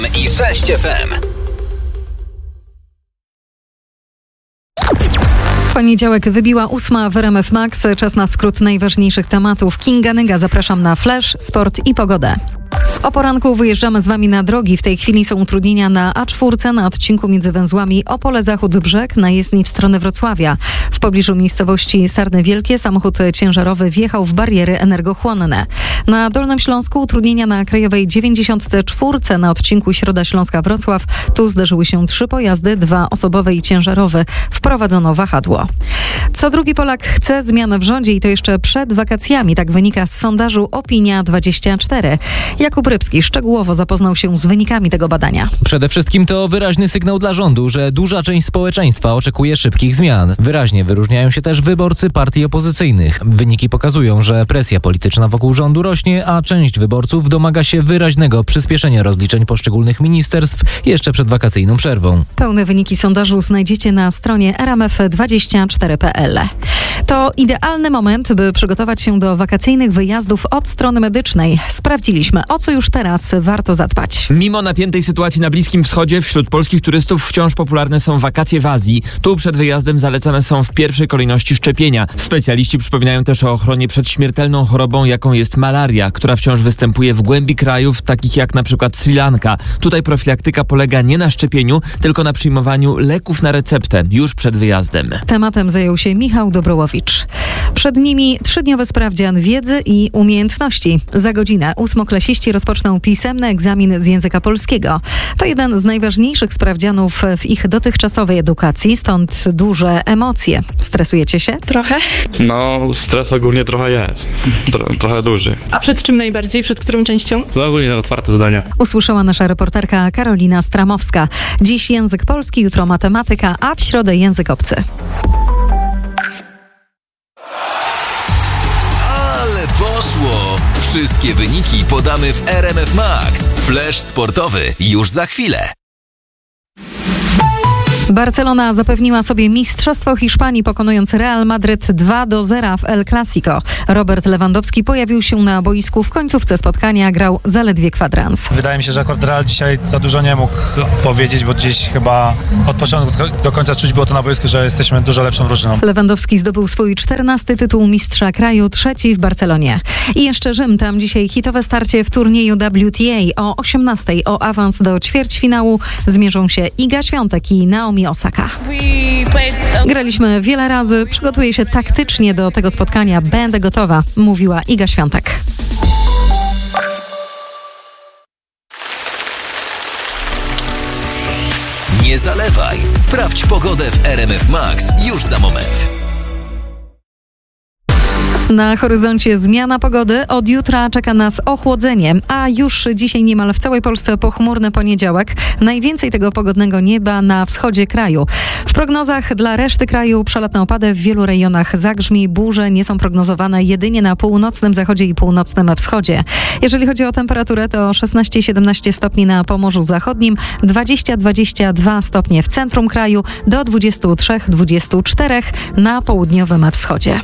i 6 FM. Poniedziałek wybiła 8 w RMF Max. Czas na skrót najważniejszych tematów. Kinga Nyga, zapraszam na Flash, sport i pogodę. O poranku wyjeżdżamy z Wami na drogi. W tej chwili są utrudnienia na A4 na odcinku między węzłami Opole Zachód-Brzeg na jezdni w stronę Wrocławia. W pobliżu miejscowości Sarny Wielkie samochód ciężarowy wjechał w bariery energochłonne. Na Dolnym Śląsku utrudnienia na krajowej 94 na odcinku Środa Śląska-Wrocław. Tu zderzyły się 3 pojazdy, 2 osobowe i ciężarowy. Wprowadzono wahadło. Co drugi Polak chce zmian w rządzie i to jeszcze przed wakacjami. Tak wynika z sondażu Opinia24. Jakub Rybski szczegółowo zapoznał się z wynikami tego badania. Przede wszystkim to wyraźny sygnał dla rządu, że duża część społeczeństwa oczekuje szybkich zmian. Wyraźnie wyróżniają się też wyborcy partii opozycyjnych. Wyniki pokazują, że presja polityczna wokół rządu rośnie, a część wyborców domaga się wyraźnego przyspieszenia rozliczeń poszczególnych ministerstw jeszcze przed wakacyjną przerwą. Pełne wyniki sondażu znajdziecie na stronie rmf24.pl. To idealny moment, by przygotować się do wakacyjnych wyjazdów od strony medycznej. Sprawdziliśmy, o co już teraz warto zadbać. Mimo napiętej sytuacji na Bliskim Wschodzie, wśród polskich turystów wciąż popularne są wakacje w Azji. Tu przed wyjazdem zalecane są w pierwszej kolejności szczepienia. Specjaliści przypominają też o ochronie przed śmiertelną chorobą, jaką jest malaria, która wciąż występuje w głębi krajów, takich jak na przykład Sri Lanka. Tutaj profilaktyka polega nie na szczepieniu, tylko na przyjmowaniu leków na receptę już przed wyjazdem. Tematem zajął się Michał Dobrowowicz. Przed nimi 3-dniowy sprawdzian wiedzy i umiejętności. Za godzinę 8-klasiści rozpoczną pisemny egzamin z języka polskiego. To jeden z najważniejszych sprawdzianów w ich dotychczasowej edukacji, stąd duże emocje. Stresujecie się? Trochę. No, stres ogólnie trochę jest. Trochę duży. A przed czym najbardziej? Przed którą częścią? To ogólnie na otwarte zadania. Usłyszała nasza reporterka Karolina Stramowska. Dziś język polski, jutro matematyka, a w środę język obcy. Ale poszło! Wszystkie wyniki podamy w RMF Max. Flash sportowy już za chwilę. Barcelona zapewniła sobie mistrzostwo Hiszpanii, pokonując Real Madryt 2-0 w El Clasico. Robert Lewandowski pojawił się na boisku w końcówce spotkania, grał zaledwie kwadrans. Wydaje mi się, że akurat Real dzisiaj za dużo nie mógł powiedzieć, bo gdzieś chyba od początku do końca czuć było to na boisku, że jesteśmy dużo lepszą drużyną. Lewandowski zdobył swój 14. tytuł mistrza kraju, 3. w Barcelonie. I jeszcze Rzym, tam dzisiaj hitowe starcie w turnieju WTA. O 18:00 o awans do ćwierćfinału zmierzą się Iga Świątek i Naomi Osaka. Graliśmy wiele razy, przygotuję się taktycznie do tego spotkania, będę gotowa, mówiła Iga Świątek. Nie zalewaj. Sprawdź pogodę w RMF Max już za moment. Na horyzoncie zmiana pogody. Od jutra czeka nas ochłodzenie, a już dzisiaj niemal w całej Polsce pochmurny poniedziałek. Najwięcej tego pogodnego nieba na wschodzie kraju. W prognozach dla reszty kraju przelotne opady w wielu rejonach zagrzmi, burze nie są prognozowane jedynie na północnym zachodzie i północnym wschodzie. Jeżeli chodzi o temperaturę, to 16-17 stopni na Pomorzu Zachodnim, 20-22 stopnie w centrum kraju, do 23-24 na południowym wschodzie.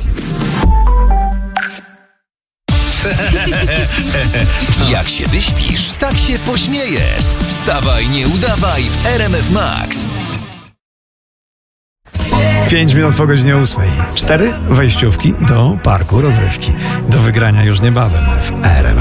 Jak się wyśpisz, tak się pośmiejesz. Wstawaj, nie udawaj w RMF Max. 5 minut po godzinie 8. 4 wejściówki do parku rozrywki. Do wygrania już niebawem w RMF.